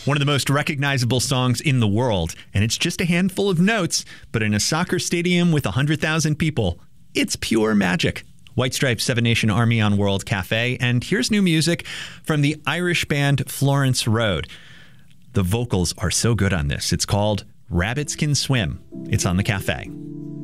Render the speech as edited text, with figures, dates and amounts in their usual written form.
One of the most recognizable songs in the world, and it's just a handful of notes, but in a soccer stadium with 100,000 people, it's pure magic. White Stripes' Seven Nation Army on World Cafe, and here's new music from the Irish band Florence Road. The vocals are so good on this. It's called Rabbits Can Swim. It's on the Cafe.